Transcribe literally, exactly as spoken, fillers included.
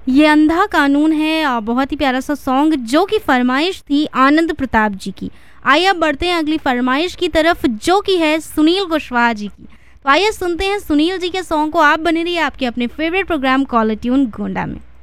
ये अंधा कानून है अ, बहुत ही प्यारा सा सॉन्ग जो कि फरमाइश थी आनंद प्रताप जी की। आइए अब बढ़ते हैं अगली फरमाइश की तरफ जो कि है सुनील कुशवाहा जी की। तो आइए सुनते हैं सुनील जी के सॉन्ग को। आप बने रहिए आपके अपने favourite programme caller tune Gonda में।